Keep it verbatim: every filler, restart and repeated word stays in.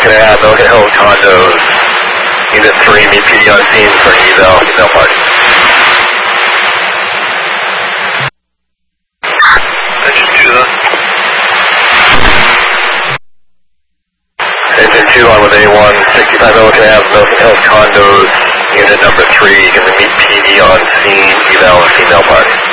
American Ave, Milliken Hills Condos, Unit three, meet P D on scene for an eval, female party. Engine two then. Engine two on with A one, sixty-five Milliken Ave, Milliken Hills Condos, Unit number three, going to meet P D on scene, eval, female party.